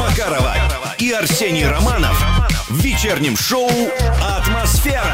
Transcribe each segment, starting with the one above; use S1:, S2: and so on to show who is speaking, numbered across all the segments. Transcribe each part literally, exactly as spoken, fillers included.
S1: Макарова и Арсений Романов в вечернем шоу «Атмосфера».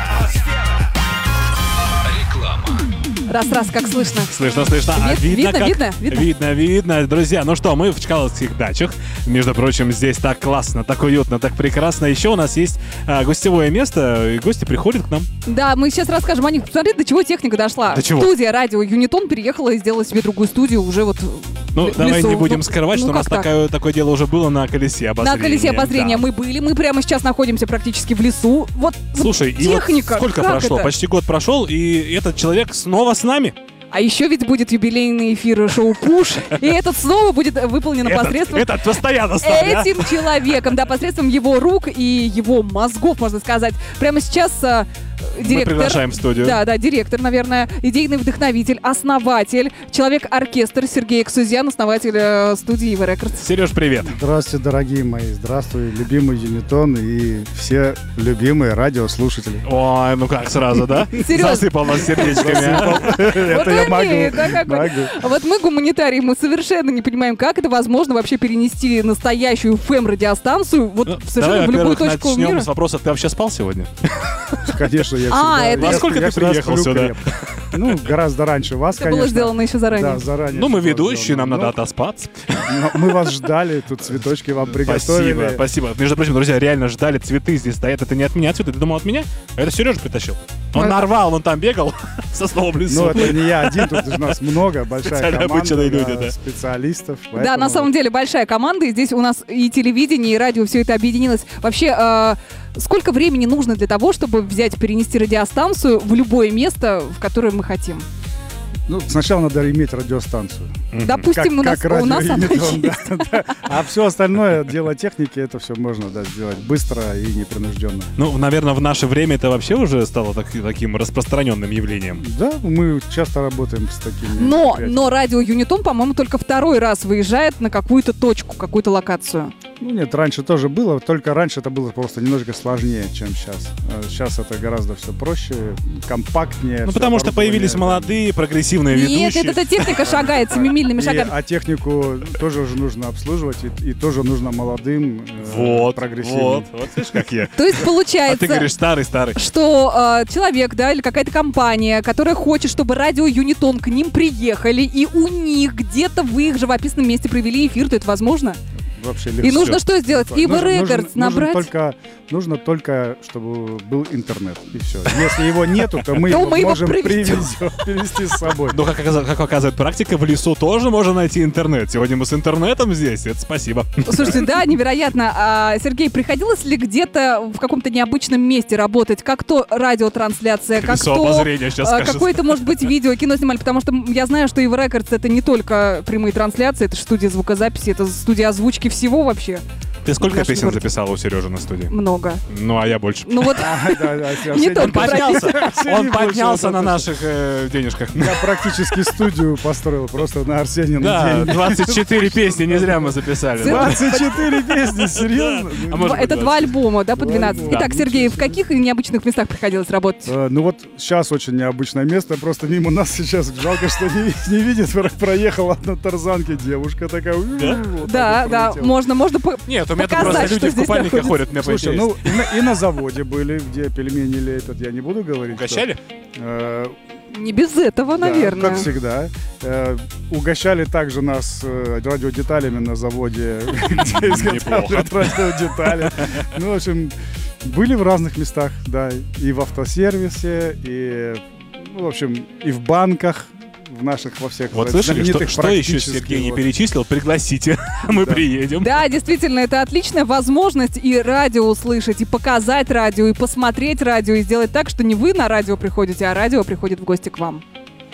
S2: Раз-раз, как слышно?
S3: Слышно, слышно. А
S2: Вид,
S3: видно,
S2: видно,
S3: как?
S2: видно, видно?
S3: Видно, видно. Друзья, ну что, мы в Чкаловских дачах. Между прочим, здесь так классно, так уютно, так прекрасно. Еще у нас есть а, гостевое место, и гости приходят к нам.
S2: Да, мы сейчас расскажем о них. Посмотри, до чего техника дошла.
S3: До чего?
S2: Студия радио Юнитон переехала и сделала себе другую студию уже вот
S3: Ну,
S2: в
S3: давай
S2: лесу.
S3: не будем
S2: Ну,
S3: скрывать,
S2: ну,
S3: что у нас
S2: как так?
S3: такое, такое дело уже было на колесе обозрения.
S2: На колесе обозрения
S3: Да.
S2: мы были. Мы прямо сейчас находимся практически в лесу. Вот,
S3: Слушай,
S2: вот
S3: и вот
S2: техника.
S3: сколько
S2: как
S3: прошло?
S2: это?
S3: Почти год прошел, и этот человек снова с нами.
S2: А еще ведь будет юбилейный эфир шоу «Пуш», и этот снова будет выполнен
S3: Этот,
S2: посредством
S3: этот постоянно с нами, а?
S2: этим человеком, да, посредством его рук и его мозгов, можно сказать. Прямо сейчас а, директор...
S3: Мы приглашаем в студию.
S2: Да, да, директор, наверное, идейный вдохновитель, основатель, человек-оркестр Сергей Эксузян, основатель э, студии Ива Рекордс.
S3: Сереж, привет.
S4: Здравствуйте, дорогие мои. Здравствуй, любимый Юнитон и все любимые радиослушатели.
S3: Ой, ну как сразу, да?
S2: Серьезно?
S3: Засыпал нас сердечками. а?
S2: Вот
S4: я
S2: умеет,
S4: могу,
S2: да, какой?
S4: могу.
S2: А вот мы, гуманитарии, мы совершенно не понимаем, как это возможно вообще перенести настоящую эф эм-радиостанцию вот
S3: Ну,
S2: совершенно
S3: давай,
S2: в любую
S3: во-первых,
S2: точку
S3: начнем
S2: мира.
S3: с вопроса, ты вообще спал сегодня?
S4: Конечно, я
S2: А,
S4: всегда...
S2: это-
S4: я-
S3: Во сколько
S4: я
S3: ты
S4: всегда
S3: приехал
S4: сплю
S3: сюда?
S4: крепко. Ну, гораздо раньше вас,
S2: Это
S4: конечно.
S2: было сделано еще заранее.
S4: Да, заранее.
S3: Ну, мы
S4: было
S3: ведущие,
S4: сделано.
S3: нам надо
S4: Ну,
S3: отоспаться.
S4: но мы вас ждали, тут цветочки вам приготовили.
S3: Спасибо, спасибо. Между прочим, друзья, реально ждали, цветы здесь стоят. Это не от меня цветы, ты думал от меня? А это Сережа притащил. Он
S2: Ой.
S3: нарвал, он там бегал в сосновом лесу.
S4: Ну, это не я один, тут у нас много, большая
S3: Специально
S4: команда
S3: обученные люди, да.
S4: специалистов.
S2: Да,
S4: поэтому
S2: на самом деле большая команда, и здесь у нас и телевидение, и радио, все это объединилось. Вообще, э, сколько времени нужно для того, чтобы взять, перенести радиостанцию в любое место, в которое мы хотим?
S4: Ну, сначала надо иметь радиостанцию.
S2: Допустим, у нас,
S4: радио
S2: у нас она
S4: Юнитон,
S2: есть.
S4: да, да. А все остальное, дело техники, это все можно да, сделать быстро и непринужденно.
S3: Ну, наверное, в наше время это вообще уже стало так- таким распространенным явлением.
S4: Да, мы часто работаем с такими.
S2: Но,
S4: мероприятиями.
S2: но радио Юнитон, по-моему, только второй раз выезжает на какую-то точку, какую-то локацию.
S4: Ну нет, раньше тоже было, только раньше это было просто немножко сложнее, чем сейчас. Э, Сейчас это гораздо все проще, компактнее.
S3: Ну,
S4: всё
S3: потому что
S4: оборудование,
S3: появились
S4: да.
S3: молодые, прогрессивные
S2: Нет,
S3: ведущие.
S2: эта техника шагает семимильными
S4: И-
S2: шагами.
S4: а технику тоже уже нужно обслуживать, и, и тоже нужно молодым, э,
S3: Вот,
S4: прогрессивным.
S3: вот, вот, видишь, как я.
S2: То есть
S3: А
S2: получается...
S3: ты говоришь старый, старый.
S2: что э, человек, да, или какая-то компания, которая хочет, чтобы радио Юнитон к ним приехали, и у них где-то в их живописном месте провели эфир, то это возможно?
S4: Вообще
S2: И
S4: легко.
S2: нужно что сделать?
S4: Нужно-
S2: Ива
S4: нужен-
S2: Рекордс
S4: нужен
S2: набрать?
S4: только, нужно только, чтобы был интернет, и все. Если его нету, то мы
S2: То
S4: его
S2: мы его
S4: можем
S2: привезем.
S4: привезем, привезти с собой.
S3: Ну, как, оказа- как показывает практика, в лесу тоже можно найти интернет. Сегодня мы с интернетом здесь, это спасибо.
S2: Слушайте, да, невероятно. А, Сергей, приходилось ли где-то в каком-то необычном месте работать? Как то радиотрансляция, как
S3: Колесо
S2: то
S3: обозрения сейчас
S2: а,
S3: скажет.
S2: какое-то, может быть, видео, кино снимали? Потому что я знаю, что Ива Рекордс — это не только прямые трансляции, это же студия звукозаписи, это студия озвучки всего вообще.
S3: Ты сколько
S2: нашем
S3: песен
S2: городе.
S3: записала у Сережи на студии?
S2: Много.
S3: Ну, а я больше.
S2: Ну вот,
S4: А, да, да, Арсений,
S2: Не
S4: Арсений,
S2: только
S3: Он поднялся,
S4: Арсений
S3: он поднялся
S4: получил
S3: на
S4: это.
S3: наших э, денежках.
S4: Я практически студию построил просто на Арсении.
S3: Да, двадцать четыре песни не зря мы записали.
S2: Цирк.
S4: двадцать четыре песни, серьезно?
S3: А может быть,
S2: это два альбома, да, по двенадцать.
S4: альбома.
S2: Итак, Сергей, в каких необычных местах приходилось работать?
S4: Э, Ну вот сейчас очень необычное место, просто мимо нас сейчас жалко, что не, не видит, про- проехала на тарзанке девушка такая.
S3: Да?
S4: вот
S2: Да,
S4: так вот
S2: да,
S4: пролетела.
S2: можно, можно по-
S3: Нет, у меня тут
S2: показать,
S3: просто
S2: что
S3: люди в
S2: здесь
S3: купальниках
S2: находится.
S3: ходят, меня
S4: Слушай, ну
S3: поинтереснее.
S4: и на, и на заводе были, где пельмени лепят, я не буду говорить. что,
S3: Угощали?
S4: э,
S2: Не без этого,
S4: да,
S2: наверное.
S4: как всегда. Э, угощали также нас э, радиодеталями на заводе, где изготавливают радиодетали. Ну, в общем, были в разных местах, да, и в автосервисе, и, ну, в общем, и в банках, в наших, во всех
S3: Вот слышали, что,
S4: знаменитых
S3: что еще
S4: практически,
S3: Сергей не
S4: вот.
S3: перечислил? Пригласите, мы
S4: Да.
S3: приедем.
S2: Да, действительно, это отличная возможность и радио услышать, и показать радио, и посмотреть радио, и сделать так, что не вы на радио приходите, а радио приходит в гости к вам.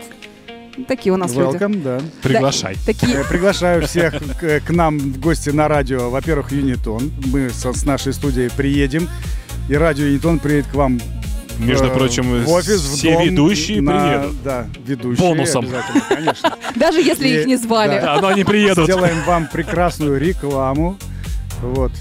S2: Такие у нас люди.
S4: Welcome, да.
S3: Приглашай.
S2: Такие.
S4: Э, Приглашаю всех к, к нам в гости на радио. Во-первых, Юнитон. Мы со- с нашей студией приедем. И радио Юнитон приедет к вам
S3: Между
S4: э,
S3: прочим,
S4: в офис, в
S3: все
S4: дом,
S3: ведущие
S4: на-
S3: приедут.
S4: Да, ведущие.
S3: Бонусом.
S4: Обязательно, конечно.
S2: Даже если
S4: И-
S2: их не звали.
S4: да.
S3: Да, но они приедут.
S4: Сделаем вам прекрасную рекламу. Вот.